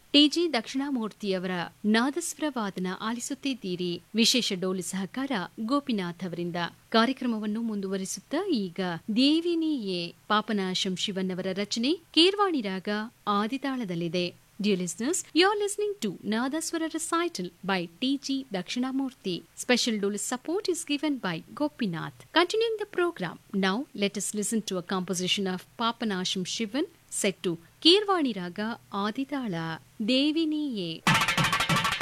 TG ದಕ್ಷಿಣಾಮೂರ್ತಿಯವರ ನಾದಸ್ವರ ವಾದನ ಆಲಿಸುತ್ತಿದ್ದೀರಿ. ವಿಶೇಷ ಡೋಲು ಸಹಕಾರ ಗೋಪಿನಾಥ್ ಅವರಿಂದ. ಕಾರ್ಯಕ್ರಮವನ್ನು ಮುಂದುವರಿಸುತ್ತಾ ಈಗ ದೇವಿನಿಯೇ ಪಾಪನಾಶಂ ಶಿವನ್ ಅವರ ರಚನೆ ಕೀರ್ವಾಣಿ ರಾಗ ಆದಿತಾಳದಲ್ಲಿದೆ. Dear listeners, you are listening to Nadaswara Recital by T.G. Dakshinamurthy. Special dole support is given by Gopinath. Continuing the program, now let us listen to a composition of Papanasham Shivan set to Keervani Raga Aditala Deviniye.